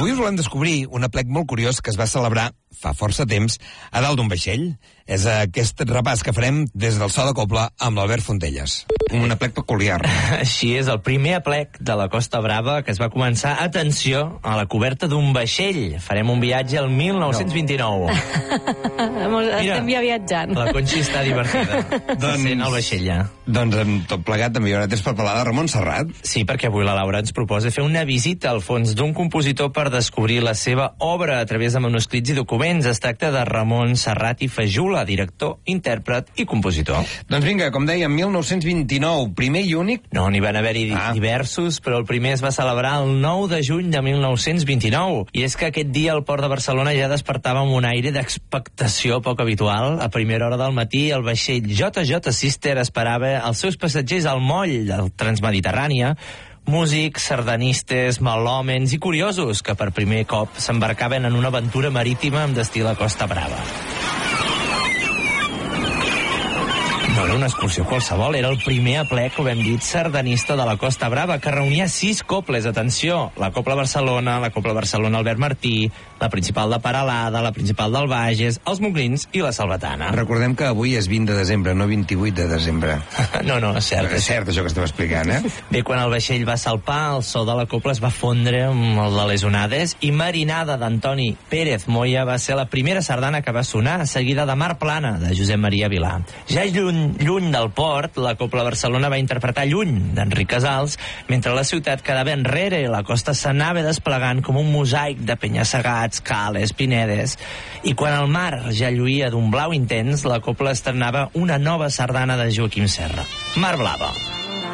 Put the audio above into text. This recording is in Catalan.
Avui us volem descobrir un aplec molt curiós que es va celebrar fa força temps a dalt d'un vaixell. És aquest repàs que farem des del So de Cobla amb l'Albert Fontelles. Un aplec peculiar. Així és, el primer aplec de la Costa Brava que es va començar, atenció, a la coberta d'un vaixell. Farem un viatge al 1929. Estem ja viatjant. La Conxi està divertida. Sent el vaixell ja. Doncs amb tot plegat també hi haurà temps per parlar de Ramon Serrat. Sí, perquè avui la Laura ens proposa fer una visita al fons d'un compositor per descobrir la seva obra a través de manuscrits i documents. Es tracta de Ramon Serrat i Fajula, director, intèrpret i compositor. Doncs vinga, com dèiem, 1929, primer i únic. No, n'hi van haver-hi diversos, però el primer es va celebrar el 9 de juny de 1929. I és que aquest dia el port de Barcelona ja despertava amb un aire d'expectació poc habitual. A primera hora del matí, el vaixell JJ Sister esperava els seus passatgers al moll del Transmediterrània, músics, sardanistes, melòmens i curiosos que per primer cop s'embarcaven en una aventura marítima amb destí a la Costa Brava. No era una excursió qualsevol, era el primer aplec, com hem dit, sardanista de la Costa Brava, que reunia 6 cobles, atenció, la Cobla Barcelona Albert Martí, la principal de Peralada, la principal del Bages, els Moglins i la Salvatana. Recordem que avui és 20 de desembre, no 28 de desembre. No, és cert. És cert això que estem explicant, eh? Bé, quan el vaixell va salpar, el so de la cobla es va fondre amb el de les onades i Marinada d'Antoni Pérez Moya va ser la primera sardana que va sonar, seguida de Mar Plana, de Josep Maria Vilà. Ja lluny del port, la Cobla Barcelona va interpretar Lluny, d'Enric Casals, mentre la ciutat quedava enrere i la costa s'anava desplegant com un mosaic de penya-segats, cales, pinedes, i quan el mar ja lluïa d'un blau intens, la Cobla estrenava una nova sardana de Joaquim Serra, Mar Blava.